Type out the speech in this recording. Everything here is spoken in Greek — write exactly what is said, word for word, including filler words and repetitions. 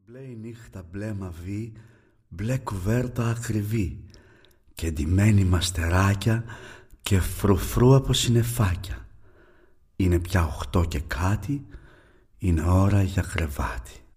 Μπλε η νύχτα, μπλε μαβί, μπλε κουβέρτα ακριβή και ντυμένοι μαστεράκια και φρουφρού από συννεφάκια. Είναι πια οχτώ και κάτι, είναι ώρα για κρεβάτι.